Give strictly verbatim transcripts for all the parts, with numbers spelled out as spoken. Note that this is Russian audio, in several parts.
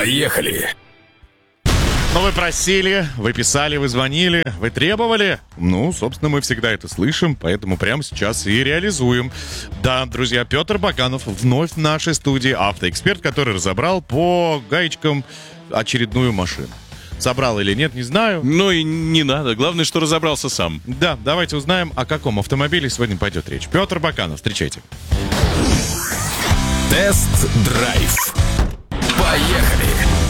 Поехали! Ну, вы просили, вы писали, вы звонили, вы требовали. Ну, собственно, мы всегда это слышим, поэтому прямо сейчас и реализуем. Да, друзья, Петр Баканов вновь в нашей студии, автоэксперт, который разобрал по гаечкам очередную машину. Собрал или нет, не знаю. Ну и не надо, главное, что разобрался сам. Да, давайте узнаем, о каком автомобиле сегодня пойдет речь. Петр Баканов, встречайте. Тест-драйв. Поехали!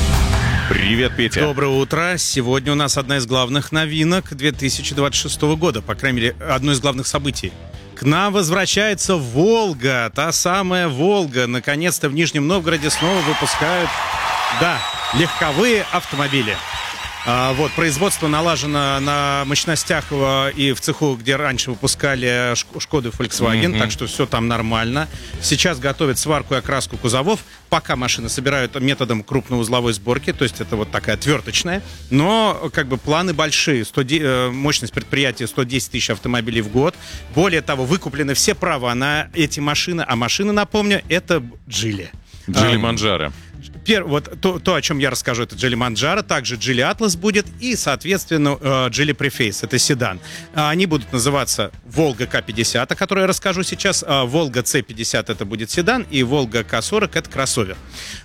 Привет, Петя. Доброе утро. Сегодня у нас одна из главных новинок две тысячи двадцать шестого года, по крайней мере, одно из главных событий. К нам возвращается «Волга», та самая «Волга». Наконец-то в Нижнем Новгороде снова выпускают, да, легковые автомобили. А, вот, производство налажено на мощностях и в цеху, где раньше выпускали Шкоды и Volkswagen, mm-hmm. так что все там нормально. Сейчас готовят сварку и окраску кузовов. Пока машины собирают методом крупноузловой сборки, то есть это вот такая отверточная. Но как бы планы большие. сто, мощность предприятия сто десять тысяч автомобилей в год. Более того, выкуплены все права на эти машины. А машины, напомню, это Джили. Джили Манджаро. Пер, вот то, то, о чем я расскажу, это Джили Манджаро, также Джили Атлас будет и, соответственно, Джили Префейс, это седан. Они будут называться Волга К пятьдесят, о которой я расскажу сейчас, Волга С пятьдесят это будет седан, и Волга К сорок это кроссовер.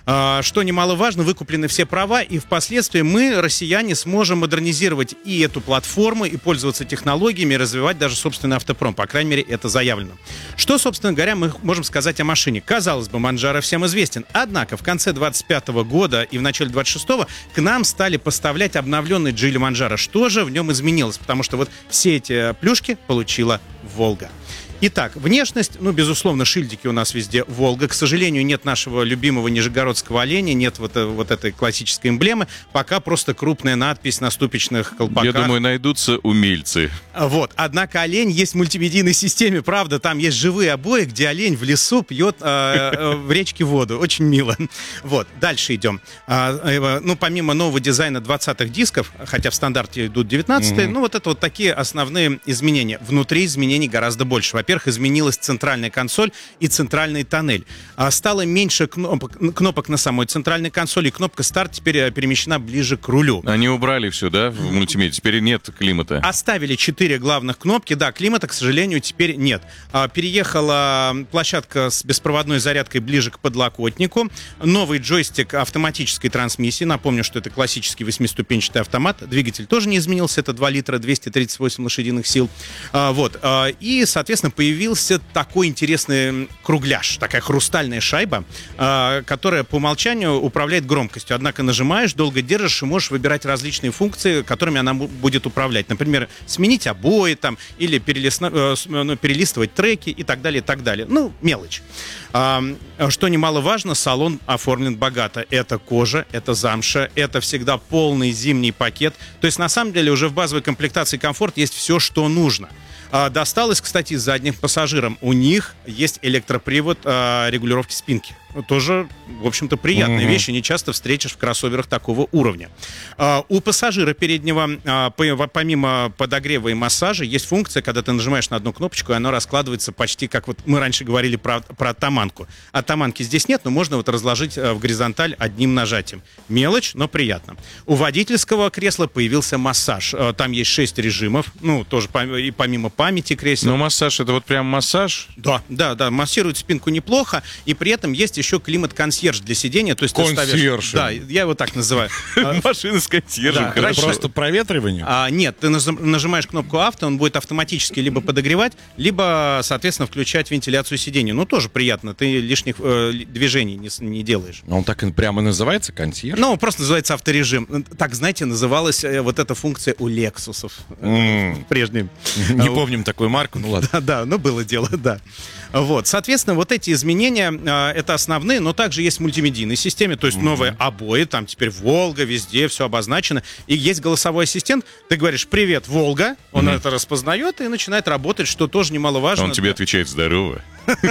Что немаловажно, выкуплены все права, и впоследствии мы, россияне, сможем модернизировать и эту платформу, и пользоваться технологиями, и развивать даже собственный автопром, по крайней мере, это заявлено. Что, собственно говоря, мы можем сказать о машине? Казалось бы, Манджаро всем известен, однако в конце двадцать пятого года и в начале двадцать шестого к нам стали поставлять обновленный Джили Манджаро. Что же в нем изменилось? Потому что вот все эти плюшки получила Волга. Итак, внешность, ну, безусловно, шильдики у нас везде Волга. К сожалению, нет нашего любимого нижегородского оленя, нет вот, вот этой классической эмблемы. Пока просто крупная надпись на ступичных колпаках. Я думаю, найдутся умельцы. Вот. Однако олень есть в мультимедийной системе, правда. Там есть живые обои, где олень в лесу пьет э, э, в речке воду. Очень мило. Вот. Дальше идем. А, э, ну, помимо нового дизайна двадцатых дисков, хотя в стандарте идут девятнадцатые, mm-hmm. ну, вот это вот такие основные изменения. Внутри изменений гораздо больше. Во-первых, изменилась центральная консоль и центральный тоннель. Стало меньше кнопок, кнопок на самой центральной консоли, и кнопка старт теперь перемещена ближе к рулю. Они убрали все, да, в мультимедиа? Теперь нет климата. Оставили четыре главных кнопки. Да, климата, к сожалению, теперь нет. Переехала площадка с беспроводной зарядкой ближе к подлокотнику. Новый джойстик автоматической трансмиссии. Напомню, что это классический восьмиступенчатый автомат. Двигатель тоже не изменился. Это два литра, двести тридцать восемь лошадиных сил. Вот. И, соответственно, появился такой интересный кругляш, такая хрустальная шайба, э, которая по умолчанию управляет громкостью. Однако нажимаешь, долго держишь и можешь выбирать различные функции, которыми она будет управлять. Например, сменить обои там, или перелистно, э, ну, перелистывать треки и так далее, и так далее. Ну, мелочь. А, что немаловажно, салон оформлен богато. Это кожа, это замша, это всегда полный зимний пакет. То есть, на самом деле, уже в базовой комплектации комфорт есть все, что нужно. А, досталось, кстати, задним пассажирам. У них есть электропривод а, регулировки спинки. Тоже, в общем-то, приятные mm-hmm. вещи. Не часто встретишь в кроссоверах такого уровня. А, у пассажира переднего, а, помимо подогрева и массажа, есть функция, когда ты нажимаешь на одну кнопочку, и она раскладывается почти как вот мы раньше говорили про, про таманку. А таманки здесь нет, но можно вот разложить в горизонталь одним нажатием. Мелочь, но приятно. У водительского кресла появился массаж. Там есть шесть режимов, ну, тоже и помимо памяти кресел. Но массаж, это вот прям массаж? Да, да, да, массирует спинку неплохо, и при этом есть еще климат-консьерж для сидения. То есть консьерж. Да, я его так называю. Машина с консьержем. Просто проветривание? А, нет, ты нажимаешь кнопку авто, он будет автоматически либо подогревать, либо, соответственно, включать вентиляцию сидения. Ну, тоже приятно, ты лишних э, движений не, не делаешь. Он так и прямо называется, консьерж? Ну, просто называется авторежим. Так, знаете, называлась э, вот эта функция у Лексусов mm. в прежнем. Не помним такую марку, ну ладно. Да, да, ну было дело, да. Вот, соответственно, вот эти изменения, э, это основные, но также есть в мультимедийной системе, то есть mm-hmm. новые обои, там теперь Волга, везде все обозначено, и есть голосовой ассистент, ты говоришь «Привет, Волга», он mm-hmm. это распознает и начинает работать, что тоже немаловажно. Он тебе отвечает «Здорово».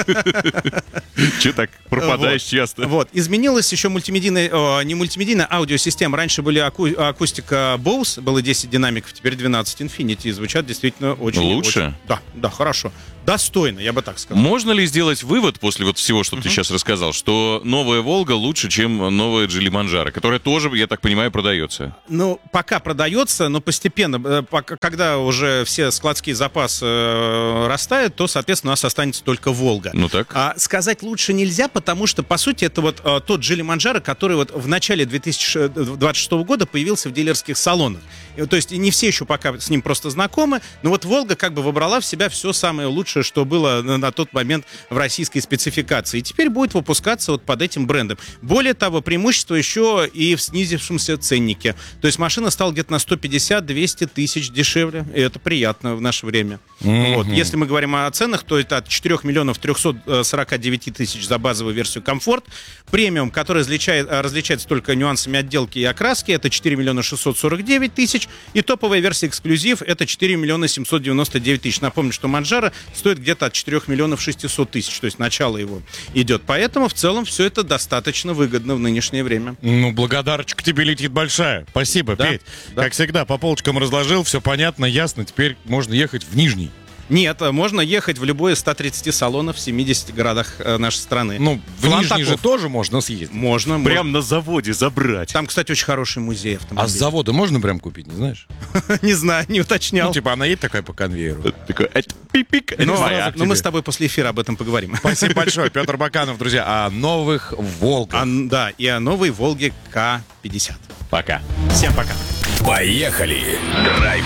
Че так пропадаешь часто? Вот, изменилась еще мультимедийная, не мультимедийная, аудиосистема. Раньше были акустика Bose, было десять динамиков, теперь двенадцать Infinity, и звучат действительно очень... Лучше? Да, да, хорошо. достойно, я бы так сказал. Можно ли сделать вывод после вот всего, что ты сейчас рассказал, что новая «Волга» лучше, чем новая «Джили Манджаро», которая тоже, я так понимаю, продается? Ну, пока продается, но постепенно, э, пока, когда уже все складские запасы э, растают, то, соответственно, у нас останется только «Волга». Ну так. А сказать лучше нельзя, потому что, по сути, это вот э, тот «Джили Манджаро», который вот в начале две тысячи двадцать шестого года появился в дилерских салонах. И, то есть не все еще пока с ним просто знакомы, но вот «Волга» как бы вобрала в себя все самое лучшее, что было на, на тот момент в российской спецификации. И теперь будет выпускаться вот под этим брендом. Более того, преимущество еще и в снизившемся ценнике. То есть машина стала где-то на сто пятьдесят - двести тысяч дешевле. И это приятно в наше время. Mm-hmm. Вот. Если мы говорим о ценах, то это от четырех миллионов трехсот сорока девяти тысяч за базовую версию «Комфорт». Премиум, который различает, различается только нюансами отделки и окраски, это четыре миллиона шестьсот сорок девять тысяч. И топовая версия «Эксклюзив» это четыре миллиона семьсот девяносто девять тысяч. Напомню, что «Манджаро» стоит где-то от четырех миллионов шестисот тысяч. То есть начало его идет. Поэтому в целом все это достаточно выгодно в нынешнее время. Ну, благодарочка тебе летит большая. Спасибо, Да, Петь. да. Как всегда, по полочкам разложил, все понятно, ясно. Теперь можно ехать в Нижний. Нет, можно ехать в любой из ста тридцати салонов в семидесяти городах э, нашей страны. Ну, в План Нижний таков. же тоже можно съездить. Можно. Прям на заводе забрать. Там, кстати, очень хороший музей автомобилей. А с завода можно прям купить, не знаешь? Не знаю, не уточнял. Ну, типа, она едет такая по конвейеру. Такой, «Это пипик, это Но, моя». но мы с тобой после эфира об этом поговорим. Спасибо большое. Петр Баканов, друзья, о новых «Волгах». А, да, и о новой «Волге К пятьдесят». Пока. Всем пока. Поехали! Драйв